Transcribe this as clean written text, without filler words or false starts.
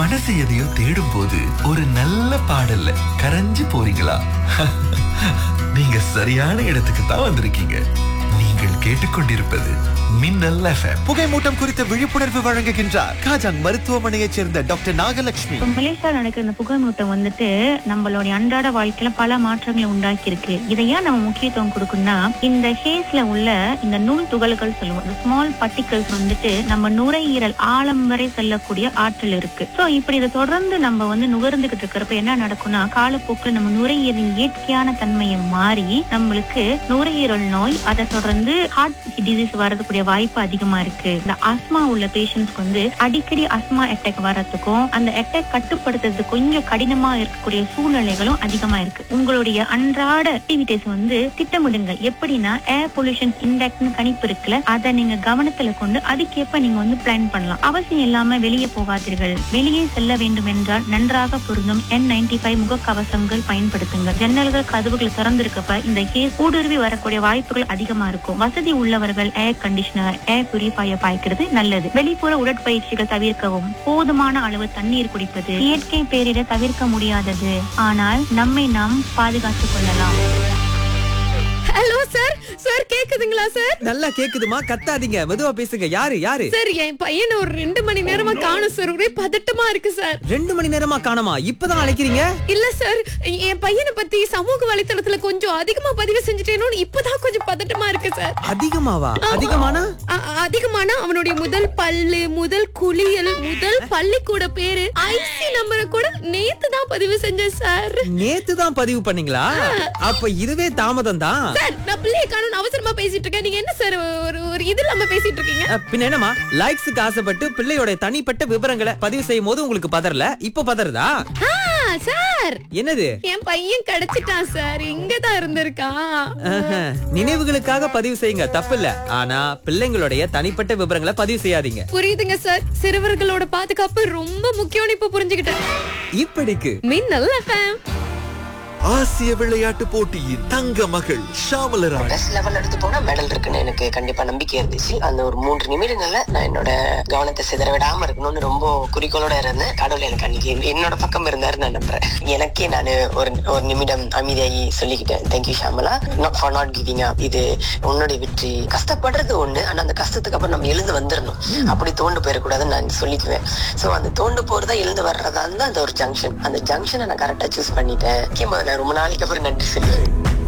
மனசு எதையோ தேடும் போது ஒரு நல்ல பாடல்ல கரைஞ்சு போறீங்களா? நீங்க சரியான இடத்துக்கு தான் வந்திருக்கீங்க. நீங்கள் கேட்டுக்கொண்டிருப்பது மின்னல் எஃப்எம். புகைமூட்டம் குறித்த விழிப்புணர்வு வழங்குகின்றார் காஜாங் மருத்துவமனையைச் சேர்ந்த டாக்டர் நாகலட்சுமி. மலேசியால நடக்கிற இந்த புகைமூட்டம் நம்மளுடைய அன்றாட வாழ்க்கையில பல மாற்றங்களை உண்டாக்கி இருக்கு. இதை ஏன் நம்ம முக்கியத்துவம் கொடுக்கணும்னா, இந்த ஹேஸ்ல உள்ள இந்த நுண் துகள்கள் சொல்லுவோம், இந்த ஸ்மால் பார்ட்டிகல்ஸ் நம்ம நுரையீரல் ஆழம் வரை செல்லக்கூடிய ஆற்றல் இருக்கு. சோ இப்படி இதை தொடர்ந்து நம்ம நுகர்ந்துகிட்டு இருக்கிறப்ப என்ன நடக்கும்னா, காலப்போக்கில் நம்ம நுரையீரலின் இயற்கையான தன்மையை மாறி நம்மளுக்கு நுரையீரல் நோய், அதை தொடர்ந்து ஹார்ட் டிசீஸ் வரதுக்கூடிய வாய்ப்பு அதிகமா இருக்கு. இந்த ஆஸ்மா உள்ள பேஷண்ட்ஸ்க்கு அடிக்கடி ஆஸ்மா அட்டாக் வரதுக்கும் அந்த அட்டாக் கட்டுப்படுத்துறது கொஞ்சம் கடினமா இருக்கக்கூடிய சூழ்நிலைகளும் அதிகமா இருக்கு. உங்களுடைய அன்றாட ஆக்டிவிட்டிஸ் திட்டமிடுங்கள். எப்படின்னா, ஏர் பொல்யூஷன் இண்டெக்ஸ் கணிப்பு இருக்குல்ல, அதை நீங்க கவனத்துல கொண்டு அதுக்கேற்ப நீங்க பிளான் பண்ணலாம். அவசியம் இல்லாம வெளியே போகாதீர்கள். வெளியே செல்ல வேண்டும் என்றால் நன்றாக பொருந்தும் N95 முகக்கவசங்கள் பயன்படுத்துங்க. ஜன்னல்கள் கதவுகள் திறந்திருக்கப்ப இந்த கேஸ் ஊடுருவி வரக்கூடிய வாய்ப்புகள் அதிகமா இருக்கும். வசதி உள்ளவர்கள் ஏர் கண்டிஷனர், ஏர் பியூரிஃபையர் பாய்க்கிறது நல்லது. வெளிப்புற உடற்பயிற்சிகள் தவிர்க்கவும். போதுமான அளவு தண்ணீர் குடிப்பது இயற்கை பேரிட தவிர்க்க முடியாதது, ஆனால் நம்மை நாம் பாதுகாத்துக் கொள்ளலாம். Hello sir. சார் கேக்குதுங்களா சார்? நல்லா கேக்குதுமா, கத்தாதீங்க, மெதுவா பேசுங்க. யாரு யாரு? சார், என் பையனை ஒரு 2 மணி நேரமா காணோம் சார். ஒரே பதட்டமா இருக்கு சார். 2 மணி நேரமா காணோமா? இப்பதான் அழைக்கிறீங்க? இல்ல சார், என் பையனை பத்தி சமூக வலைத்தளத்துல கொஞ்சம் அதிகமா பதிவு செஞ்சுட்டேனோன்னு இப்பதான் கொஞ்சம் பதட்டமா இருக்கு சார். அதிகமாவா? அதிகமானா? அதிகமானா அவனுடைய முதல் பல்லு, முதல் குளியல், முதல் பள்ளிக்கூட பேரு, ஐசி நம்பரை கூட நேத்து தான் பதிவு செஞ்சேன் சார். நேத்து தான் பதிவு பண்ணீங்களா? அப்ப இதுவே தாமதம் தான் சார். நான் பிள்ளைய காணோம் அவசரமா பேசிட்டு இருக்கேன். நீங்க என்ன சார் ஒரு இது இல்லாம பேசிட்டு இருக்கீங்க? பின்ன என்னமா, லைக்ஸுக்கு ஆசைப்பட்டு பிள்ளையோட தனிப்பட்ட விவரங்களை பதிவு செய்யும் போது உங்களுக்கு பதறல, இப்ப பதறதா? சார், என்னது? என் பையன் கிடைச்சிட்டான் சார். இங்கதான் இருந்திருக்கான். நினைவுகளுக்காக பதிவு செய்யுங்க, தப்பில்ல. ஆனா பிள்ளைங்களுடைய தனிப்பட்ட விவரங்களை பதிவு செய்யாதீங்க. புரியுதுங்க சார். சிறுவர்களோட பாதுகாப்பு ரொம்ப முக்கியம்னு இப்ப புரிஞ்சுக்கிட்டேன். இப்படிக்கு மின்னல் எஃப்எம். ஆசிய விளையாட்டு போட்டியின் தங்க மகள் ஷாமலராணி. பெஸ்ட் லெவல் எடுத்து போனா மெடல் இருக்குன்னு எனக்கு கண்டிப்பா நம்பிக்கை இருந்துச்சு. அந்த ஒரு 3 நிமிடங்கள்ல நான் என்னோட கவனத்தை சிதற விடாம இருக்கணும்னு ரொம்ப குறிக்கோளோட இருந்தேன். கடவுள் எனக்கு அன்னைக்கு என்னோட பக்கம் இருந்தாரு நான் நம்புறேன். எனக்கே நான் ஒரு நிமிடம் அமைதியாகி சொல்லிக்கிட்டேன், thank you Shyamala, not for not giving up. இது உன்னுடைய வெற்றி. கஷ்டப்படுறது ஒண்ணு, ஆனா அந்த கஷ்டத்துக்கு அப்புறம் நம்ம எழுந்து வந்துடணும். அப்படி தோண்டு போயிடக்கூடாதுன்னு நான் சொல்லிக்குவேன். சோ அந்த தோண்டு போறதா எழுந்து வர்றதா இருந்தா அந்த ஒரு ஜங்ஷன், அந்த ஜங்ஷனை நான் கரெக்டா சூஸ் பண்ணிட்டேன். நான் ரொம்ப நாளைக்கு அப்புறம் நன்றி சொல்லுவேன்.